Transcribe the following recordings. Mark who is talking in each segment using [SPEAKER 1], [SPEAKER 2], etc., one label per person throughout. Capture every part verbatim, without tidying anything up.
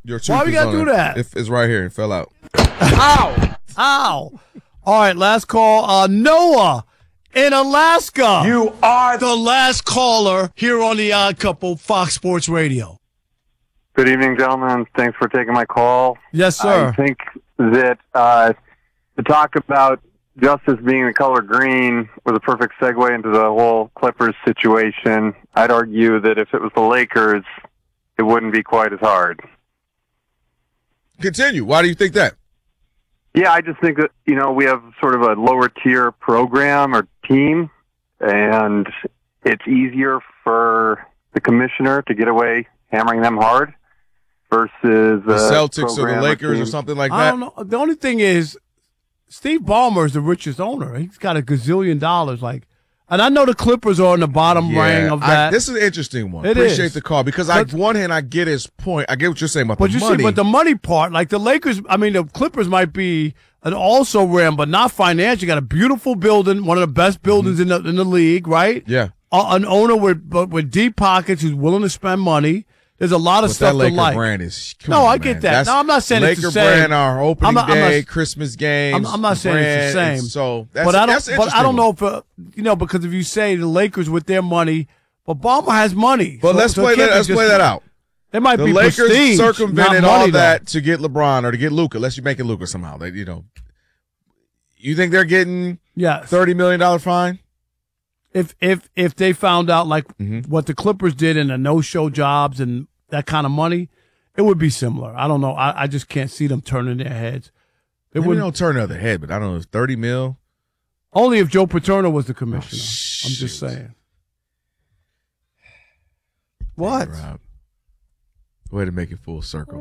[SPEAKER 1] Your tooth
[SPEAKER 2] Why we gotta do
[SPEAKER 1] it.
[SPEAKER 2] that?
[SPEAKER 1] It, it's right here. It fell out.
[SPEAKER 2] Ow! Ow! All right, last call. Uh, Noah in Alaska.
[SPEAKER 3] You are the last caller here on the Odd Couple, Fox Sports Radio.
[SPEAKER 4] Good evening, gentlemen. Thanks for taking my call.
[SPEAKER 2] Yes, sir.
[SPEAKER 4] I think that uh, to talk about justice being the color green was a perfect segue into the whole Clippers situation. I'd argue that if it was the Lakers, it wouldn't be quite as hard.
[SPEAKER 1] Continue. Why do you think that?
[SPEAKER 4] Yeah, I just think that, you know, we have sort of a lower tier program or team, and it's easier for the commissioner to get away hammering them hard versus
[SPEAKER 1] the Celtics or the
[SPEAKER 4] program
[SPEAKER 1] Lakers
[SPEAKER 4] team.
[SPEAKER 1] or something like that.
[SPEAKER 2] I don't know. The only thing is, Steve Ballmer is the richest owner. He's got a gazillion dollars. Like, and I know the Clippers are in the bottom
[SPEAKER 1] Yeah,
[SPEAKER 2] ring of
[SPEAKER 1] I-
[SPEAKER 2] that.
[SPEAKER 1] this is an interesting one.
[SPEAKER 2] It
[SPEAKER 1] Appreciate
[SPEAKER 2] is.
[SPEAKER 1] the call because, on
[SPEAKER 2] But-
[SPEAKER 1] one hand, I get his point. I get what you're saying about
[SPEAKER 2] but
[SPEAKER 1] the
[SPEAKER 2] you
[SPEAKER 1] money.
[SPEAKER 2] see, but the money part, like the Lakers, I mean, the Clippers might be an also ram, but not financial. You got a beautiful building, one of the best buildings
[SPEAKER 1] Mm-hmm.
[SPEAKER 2] in the in the league, right?
[SPEAKER 1] yeah.
[SPEAKER 2] Uh, an owner with but with deep pockets who's willing to spend money. There's a lot of
[SPEAKER 1] But
[SPEAKER 2] stuff
[SPEAKER 1] that Laker
[SPEAKER 2] to like.
[SPEAKER 1] brand is come
[SPEAKER 2] No,
[SPEAKER 1] on,
[SPEAKER 2] I get
[SPEAKER 1] man.
[SPEAKER 2] that.
[SPEAKER 1] That's
[SPEAKER 2] No, I'm not saying it's
[SPEAKER 1] Laker
[SPEAKER 2] the same.
[SPEAKER 1] brand, our opening
[SPEAKER 2] I'm not- I'm
[SPEAKER 1] day,
[SPEAKER 2] not-
[SPEAKER 1] Christmas games.
[SPEAKER 2] I'm, I'm not saying it's the
[SPEAKER 1] brand,
[SPEAKER 2] same.
[SPEAKER 1] So that's,
[SPEAKER 2] but I don't.
[SPEAKER 1] that's an
[SPEAKER 2] But I don't
[SPEAKER 1] interesting
[SPEAKER 2] know if uh, you know because if you say the Lakers with their money, but Ballmer has money.
[SPEAKER 1] But
[SPEAKER 2] So-
[SPEAKER 1] let's
[SPEAKER 2] so it
[SPEAKER 1] play
[SPEAKER 2] can't
[SPEAKER 1] that.
[SPEAKER 2] be
[SPEAKER 1] Let's
[SPEAKER 2] just-
[SPEAKER 1] play that out.
[SPEAKER 2] It might
[SPEAKER 1] The
[SPEAKER 2] be
[SPEAKER 1] Lakers
[SPEAKER 2] prestige,
[SPEAKER 1] circumvented
[SPEAKER 2] not
[SPEAKER 1] all
[SPEAKER 2] money,
[SPEAKER 1] that
[SPEAKER 2] though.
[SPEAKER 1] to get LeBron or to get Luka. Unless you make it Luka somehow. They, you know, you think they're getting
[SPEAKER 2] Yeah,
[SPEAKER 1] thirty million dollar fine?
[SPEAKER 2] if if if they found out like
[SPEAKER 1] Mhm.
[SPEAKER 2] what the Clippers did in the no show jobs and that kind of money, it would be similar. I don't know. I, I just can't see them turning their heads. It
[SPEAKER 1] Maybe
[SPEAKER 2] would
[SPEAKER 1] don't turn the other head, but I don't know. If thirty mil.
[SPEAKER 2] only if Joe Paterno was the commissioner.
[SPEAKER 1] Oh,
[SPEAKER 2] I'm just
[SPEAKER 1] shoot.
[SPEAKER 2] saying. What?
[SPEAKER 1] Rob. Way to make it full circle.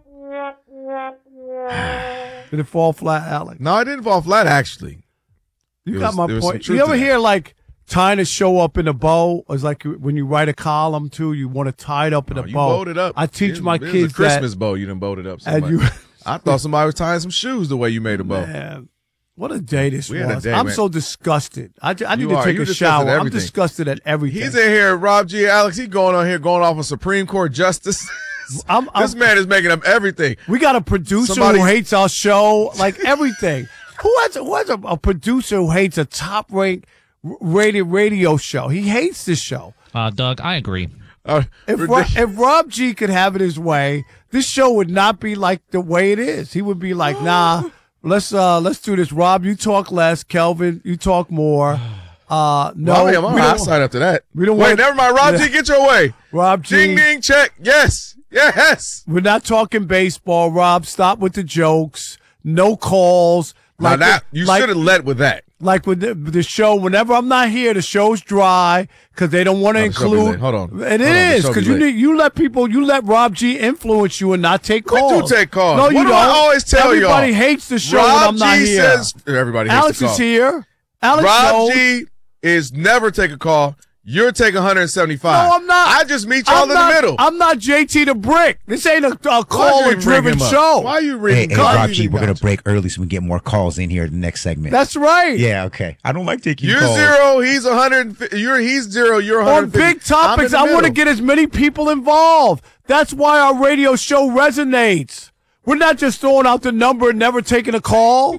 [SPEAKER 2] Did it fall flat, Alex?
[SPEAKER 1] No, it didn't fall flat. Actually,
[SPEAKER 2] You
[SPEAKER 1] There
[SPEAKER 2] got
[SPEAKER 1] was-
[SPEAKER 2] my
[SPEAKER 1] there was some
[SPEAKER 2] point.
[SPEAKER 1] truth
[SPEAKER 2] You ever
[SPEAKER 1] to that.
[SPEAKER 2] hear like tying a show up in a bow? It's like when you write a column too, you want to tie it up in
[SPEAKER 1] Oh,
[SPEAKER 2] a
[SPEAKER 1] you
[SPEAKER 2] bow.
[SPEAKER 1] bowed it up.
[SPEAKER 2] I teach
[SPEAKER 1] It-
[SPEAKER 2] my
[SPEAKER 1] it was
[SPEAKER 2] kids
[SPEAKER 1] a Christmas bow. You done bowed it up. So
[SPEAKER 2] that.
[SPEAKER 1] much.
[SPEAKER 2] And you,
[SPEAKER 1] I thought somebody was tying some shoes the way you made a bow.
[SPEAKER 2] man, what a day this
[SPEAKER 1] We had a
[SPEAKER 2] was.
[SPEAKER 1] day,
[SPEAKER 2] I'm
[SPEAKER 1] man.
[SPEAKER 2] so disgusted. I, ju- I need
[SPEAKER 1] You
[SPEAKER 2] to
[SPEAKER 1] are.
[SPEAKER 2] take
[SPEAKER 1] You
[SPEAKER 2] a
[SPEAKER 1] disgusted
[SPEAKER 2] shower.
[SPEAKER 1] at
[SPEAKER 2] I'm
[SPEAKER 1] everything.
[SPEAKER 2] disgusted at everything.
[SPEAKER 1] He's in here, Rob G. Alex. He going on here, going off on Supreme Court justice.
[SPEAKER 2] I'm, I'm,
[SPEAKER 1] This man is making up everything.
[SPEAKER 2] we got a producer
[SPEAKER 1] Somebody-
[SPEAKER 2] who hates our show, like everything. who has, who has a, a producer who hates a top ranked rated radio show? He hates this show.
[SPEAKER 5] Uh, Doug, I agree.
[SPEAKER 1] Uh,
[SPEAKER 2] If, Ro-
[SPEAKER 1] ridiculous.
[SPEAKER 2] if Rob G could have it his way, this show would not be like the way it is. He would be like, nah, let's uh, let's do this. Rob, you talk less. Kelvin, you talk more. Uh, no,
[SPEAKER 1] Well, I'm on
[SPEAKER 2] we
[SPEAKER 1] the
[SPEAKER 2] don't-
[SPEAKER 1] outside after that.
[SPEAKER 2] we don't
[SPEAKER 1] Wait,
[SPEAKER 2] want-
[SPEAKER 1] never mind. Rob
[SPEAKER 2] Yeah.
[SPEAKER 1] G, get your way.
[SPEAKER 2] Rob G,
[SPEAKER 1] Ding, ding, check. Yes. Yes.
[SPEAKER 2] we're not talking baseball. Rob, stop with the jokes. No calls.
[SPEAKER 1] Now that
[SPEAKER 2] the-
[SPEAKER 1] you
[SPEAKER 2] like-
[SPEAKER 1] should have led with that.
[SPEAKER 2] Like with the, the show, whenever I'm not here, the show's dry because they don't want to
[SPEAKER 1] Oh, the show be
[SPEAKER 2] include.
[SPEAKER 1] lit. Hold on.
[SPEAKER 2] It
[SPEAKER 1] Hold on, the
[SPEAKER 2] is
[SPEAKER 1] show be
[SPEAKER 2] because you
[SPEAKER 1] lit.
[SPEAKER 2] need, you let people, you let Rob G influence you and not take
[SPEAKER 1] We
[SPEAKER 2] calls.
[SPEAKER 1] do take calls.
[SPEAKER 2] No,
[SPEAKER 1] What
[SPEAKER 2] you
[SPEAKER 1] do
[SPEAKER 2] don't.
[SPEAKER 1] I always tell
[SPEAKER 2] Everybody
[SPEAKER 1] y'all?
[SPEAKER 2] hates the show
[SPEAKER 1] Rob
[SPEAKER 2] when I'm not
[SPEAKER 1] G
[SPEAKER 2] here.
[SPEAKER 1] says everybody hates
[SPEAKER 2] Alex
[SPEAKER 1] the call.
[SPEAKER 2] is here. Alex
[SPEAKER 1] Rob
[SPEAKER 2] knows.
[SPEAKER 1] G is never take a call. You're taking one hundred seventy-five.
[SPEAKER 2] No, I'm not.
[SPEAKER 1] I just meet y'all
[SPEAKER 2] I'm
[SPEAKER 1] in the
[SPEAKER 2] not-
[SPEAKER 1] middle.
[SPEAKER 2] I'm not J T the Brick. This ain't a, a
[SPEAKER 1] Why'd you
[SPEAKER 2] caller-driven
[SPEAKER 1] bring him up?
[SPEAKER 2] show.
[SPEAKER 1] Why are you
[SPEAKER 6] Hey,
[SPEAKER 1] reading
[SPEAKER 6] hey
[SPEAKER 1] calls?
[SPEAKER 6] Rob G, we're going to break early so we can get more calls in here in the next segment.
[SPEAKER 2] That's right.
[SPEAKER 6] yeah, okay. I don't like taking
[SPEAKER 1] You're
[SPEAKER 6] calls.
[SPEAKER 1] zero. He's one hundred fifty. You're he's zero. You're one
[SPEAKER 2] On
[SPEAKER 1] hundred fifty.
[SPEAKER 2] big topics, I want to get as many people involved. That's why our radio show resonates. We're not just throwing out the number and never taking a call.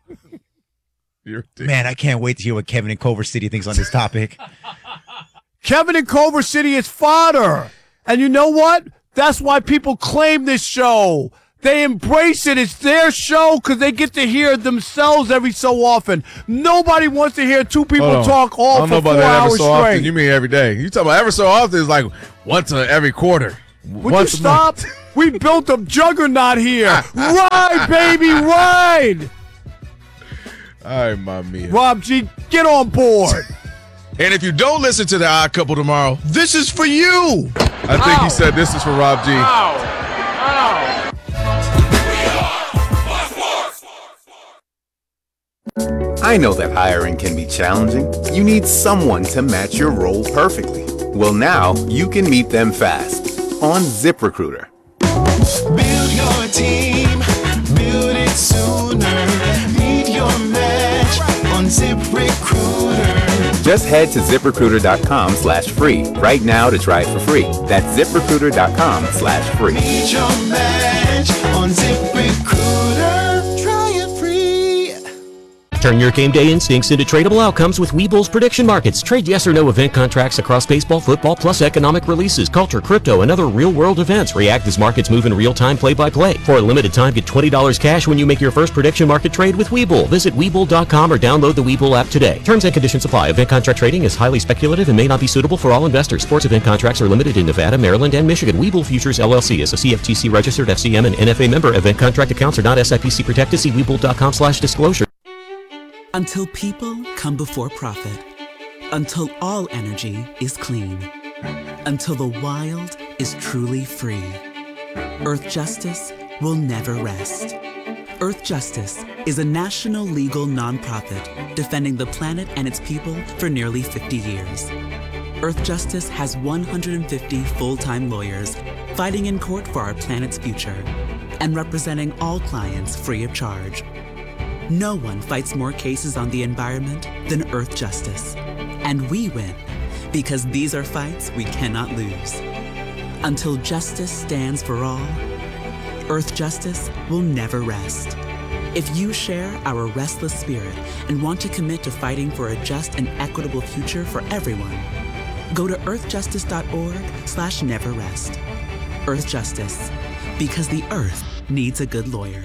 [SPEAKER 1] You're
[SPEAKER 6] Man, I can't wait to hear what Kevin in Culver City thinks on this topic.
[SPEAKER 2] Kevin in Culver City is fodder. And you know what? That's why people claim this show. They embrace it. It's their show because they get to hear themselves every so often. Nobody wants to hear two people
[SPEAKER 1] Hold on.
[SPEAKER 2] talk
[SPEAKER 1] I
[SPEAKER 2] all
[SPEAKER 1] don't
[SPEAKER 2] for
[SPEAKER 1] know about
[SPEAKER 2] four
[SPEAKER 1] that ever
[SPEAKER 2] hours
[SPEAKER 1] so often.
[SPEAKER 2] straight.
[SPEAKER 1] You mean every day? You talking about ever so often is like once a, every quarter.
[SPEAKER 2] Would
[SPEAKER 1] once
[SPEAKER 2] you
[SPEAKER 1] a
[SPEAKER 2] stop?
[SPEAKER 1] month.
[SPEAKER 2] We built a juggernaut here. Ride, baby, ride.
[SPEAKER 1] All right, my man.
[SPEAKER 2] Rob G, get on board.
[SPEAKER 1] And if you don't listen to the Odd Couple tomorrow,
[SPEAKER 3] This is for you.
[SPEAKER 1] I think he said this is for Rob G.
[SPEAKER 7] I know that hiring can be challenging. You need someone to match your role perfectly. Well, now you can meet them fast on ZipRecruiter.
[SPEAKER 8] Build your team, build it sooner. Meet your match on ZipRecruiter.
[SPEAKER 7] Just head to ZipRecruiter.com slash free right now to try it for free. That's ZipRecruiter.com slash free.
[SPEAKER 8] Need your match on ZipRecruiter. Try it free.
[SPEAKER 5] Turn your game day instincts into tradable outcomes with Webull's prediction markets. Trade yes or no event contracts across baseball, football, plus economic releases, culture, crypto, and other real-world events. React as markets move in real time, play-by-play. For a limited time, get twenty dollars cash when you make your first prediction market trade with Webull. Visit Webull dot com or download the Webull app today. Terms and conditions apply. Event contract trading is highly speculative and may not be suitable for all investors. Sports event contracts are limited in Nevada, Maryland, and Michigan. Webull Futures, L L C is a C F T C-registered F C M and N F A member. Event contract accounts are not S I P C protected. See Webull dot com slash disclosure.
[SPEAKER 9] Until people come before profit. Until all energy is clean. Until the wild is truly free. Earth Justice will never rest. Earth Justice is a national legal nonprofit defending the planet and its people for nearly fifty years. Earth Justice has one hundred fifty full-time lawyers fighting in court for our planet's future and representing all clients free of charge. No one fights more cases on the environment than Earth Justice. And we win because these are fights we cannot lose. Until justice stands for all, Earth Justice will never rest. If you share our restless spirit and want to commit to fighting for a just and equitable future for everyone, go to earthjustice.org slash never rest. Earth Justice, because the Earth needs a good lawyer.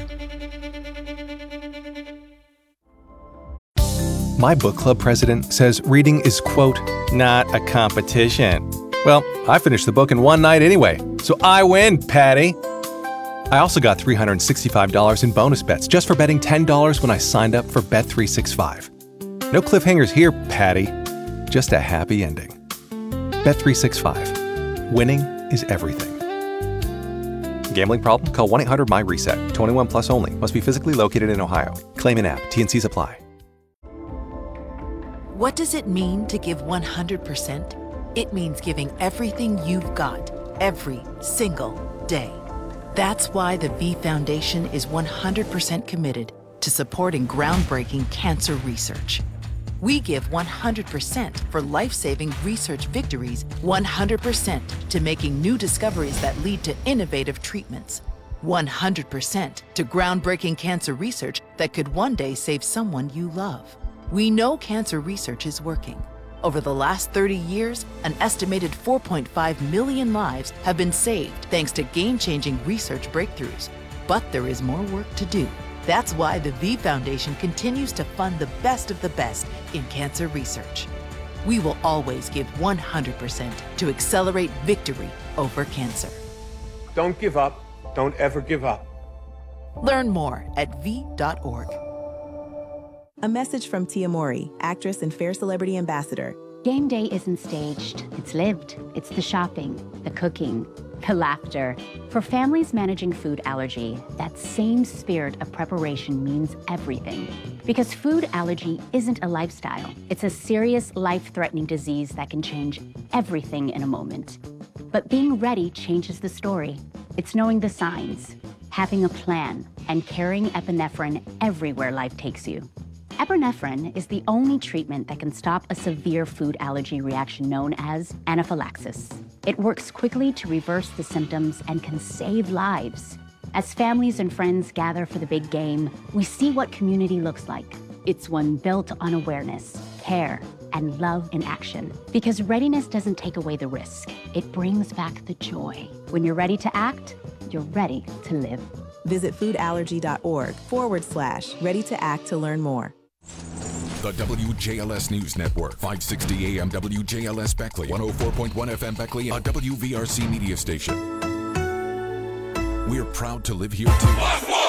[SPEAKER 10] My book club president says reading is, quote, not a competition. Well, I finished the book in one night anyway, so I win, Patty. I also got three hundred sixty-five dollars in bonus bets just for betting ten dollars when I signed up for Bet three sixty-five. No cliffhangers here, Patty. Just a happy ending. Bet three sixty-five. Winning is everything. Gambling problem? Call one eight hundred my reset. twenty-one plus only. Must be physically located in Ohio. Claim in app. T and Cs apply.
[SPEAKER 11] What does it mean to give one hundred percent? It means giving everything you've got, every single day. That's why the V Foundation is one hundred percent committed to supporting groundbreaking cancer research. We give one hundred percent for life-saving research victories, one hundred percent to making new discoveries that lead to innovative treatments, one hundred percent to groundbreaking cancer research that could one day save someone you love. We know cancer research is working. Over the last thirty years, an estimated four point five million lives have been saved thanks to game-changing research breakthroughs. But there is more work to do. That's why the V Foundation continues to fund the best of the best in cancer research. We will always give one hundred percent to accelerate victory over cancer.
[SPEAKER 12] Don't give up. Don't ever give up.
[SPEAKER 11] Learn more at V dot org.
[SPEAKER 13] A message from Tia Mori, actress and Fair Celebrity Ambassador.
[SPEAKER 14] Game day isn't staged. It's lived. It's the shopping, the cooking, the laughter. For families managing food allergy, that same spirit of preparation means everything. Because food allergy isn't a lifestyle. It's a serious, life-threatening disease that can change everything in a moment. But being ready changes the story. It's knowing the signs, having a plan, and carrying epinephrine everywhere life takes you. Epinephrine is the only treatment that can stop a severe food allergy reaction known as anaphylaxis. It works quickly to reverse the symptoms and can save lives. As families and friends gather for the big game, we see what community looks like. It's one built on awareness, care, and love in action. Because readiness doesn't take away the risk. It brings back the joy. When you're ready to act, you're ready to live.
[SPEAKER 13] Visit foodallergy.org forward slash ready to act to learn more.
[SPEAKER 15] The W J L S News Network, five sixty A M W J L S Beckley, one oh four point one F M Beckley, a W V R C media station. We're proud to live here too.